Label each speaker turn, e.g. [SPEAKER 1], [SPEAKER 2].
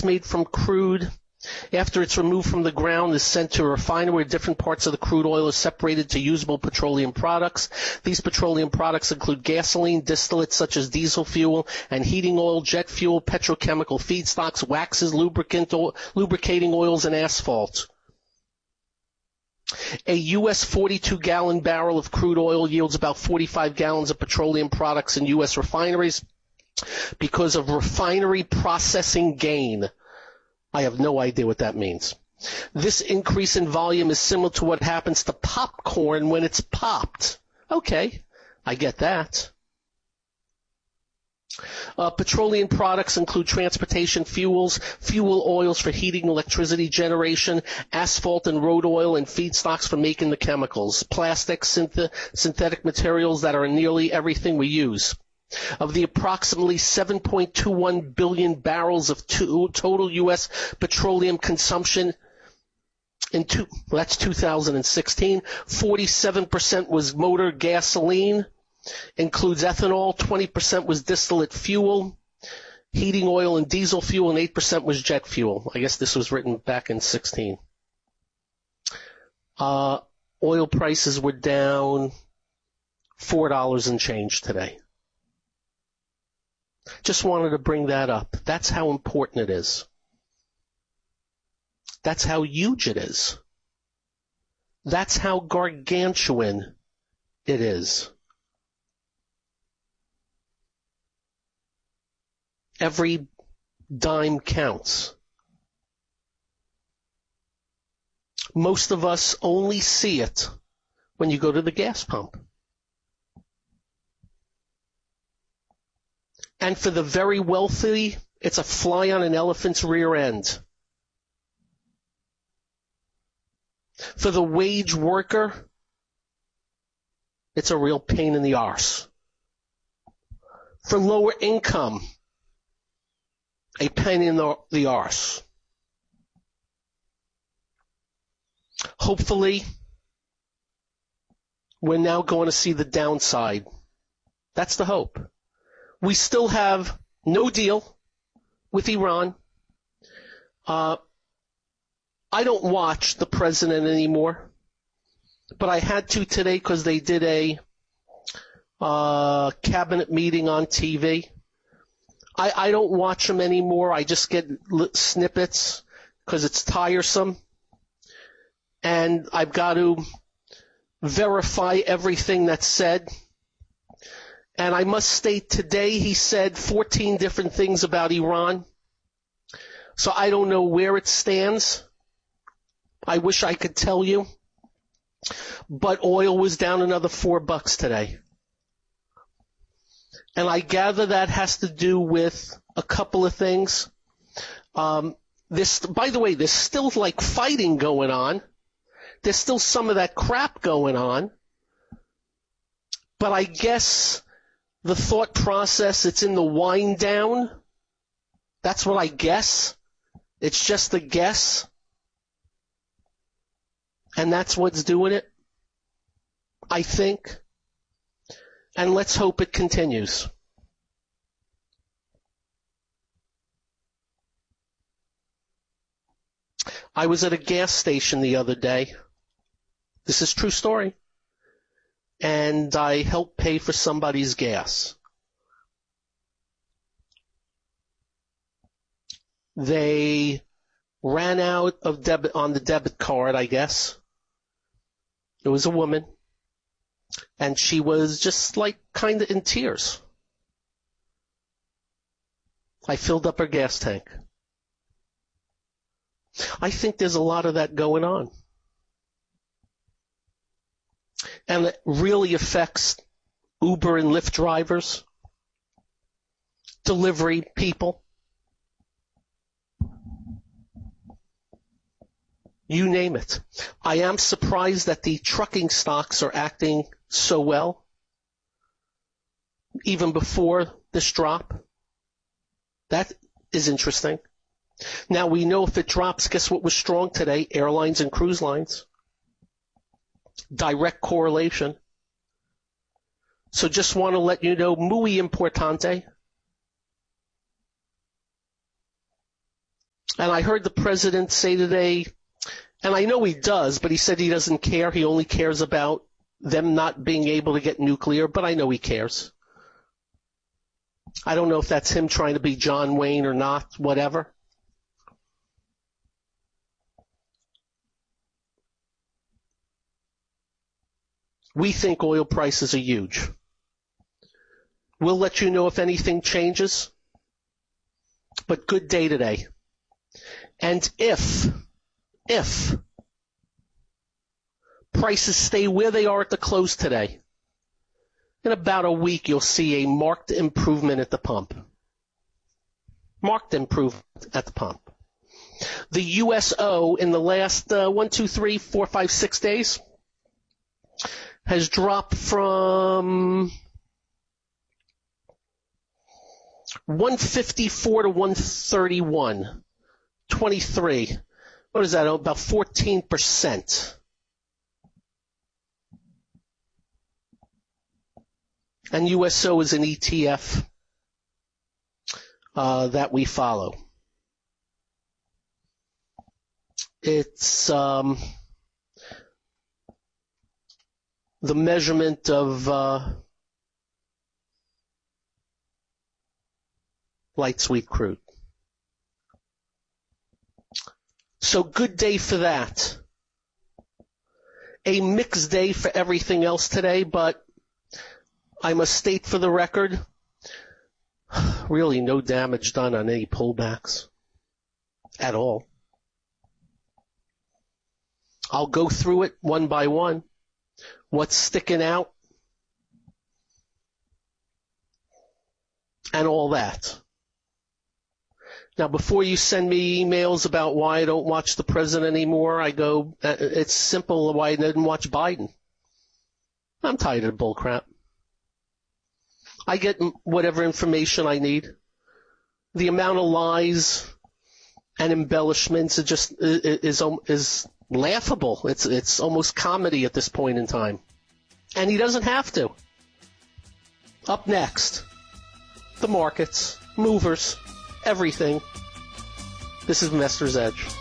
[SPEAKER 1] products made from crude, after it's removed from the ground, is sent to a refinery where different parts of the crude oil are separated to usable petroleum products. These petroleum products include gasoline, distillates such as diesel fuel and heating oil, jet fuel, petrochemical feedstocks, waxes, lubricating oils, and asphalt. A U.S. 42-gallon barrel of crude oil yields about 45 gallons of petroleum products in U.S. refineries because of refinery processing gain. I have no idea what that means. This increase in volume is similar to what happens to popcorn when it's popped. Okay, I get that. Petroleum products include transportation fuels, fuel oils for heating, electricity generation, asphalt and road oil, and feedstocks for making the chemicals, plastics, synthetic materials that are in nearly everything we use. Of the approximately 7.21 billion barrels of total U.S. petroleum consumption that's 2016, 47% was motor gasoline, includes ethanol, 20% was distillate fuel, heating oil and diesel fuel, and 8% was jet fuel. I guess this was written back in 16. Oil prices were down $4 and change today. Just wanted to bring that up. That's how important it is. That's how huge it is. That's how gargantuan it is. Every dime counts. Most of us only see it when you go to the gas pump. And for the very wealthy, it's a fly on an elephant's rear end. For the wage worker, it's a real pain in the arse. For lower income, a pain in the arse. Hopefully, we're now going to see the downside. That's the hope. We still have no deal with Iran. I don't watch the president anymore, but I had to today because they did a cabinet meeting on TV. I don't watch them anymore. I just get snippets because it's tiresome. And I've got to verify everything that's said. And I must state today he said 14 different things about Iran. So I don't know where it stands. I wish I could tell you. But oil was down another $4 today. And I gather that has to do with a couple of things. By the way, there's still like fighting going on. There's still some of that crap going on. But I guess the thought process, it's in the wind down. That's what I guess. It's just a guess. And that's what's doing it, I think. And let's hope it continues. I was at a gas station the other day. This is a true story. And I helped pay for somebody's gas. They ran out of debit on the debit card, I guess. It was a woman. And she was just like kind of in tears. I filled up her gas tank. I think there's a lot of that going on. And it really affects Uber and Lyft drivers, delivery people. You name it. I am surprised that the trucking stocks are acting so well, even before this drop. That is interesting. Now we know if it drops, guess what was strong today? Airlines and cruise lines. Direct correlation. So just want to let you know, muy importante. And I heard the president say today, and I know he does, but he said he doesn't care. He only cares about them not being able to get nuclear, but I know he cares. I don't know if that's him trying to be John Wayne or not, whatever. We think oil prices are huge. We'll let you know if anything changes, but good day today. And if prices stay where they are at the close today, in about a week you'll see a marked improvement at the pump. Marked improvement at the pump. The USO in the last 6 days has dropped from 154 to 131, 23. What is that? About 14%. And USO is an ETF that we follow. It's the measurement of light sweet crude. So good day for that. A mixed day for everything else today, but I must state for the record, really no damage done on any pullbacks at all. I'll go through it one by one. What's sticking out and all that. Now, before you send me emails about why I don't watch the president anymore, I go, it's simple why I didn't watch Biden. I'm tired of bull crap. I get whatever information I need. The amount of lies and embellishments is laughable. It's almost comedy at this point in time. And he doesn't have to. Up next, the markets, movers, everything. This is Investor's Edge.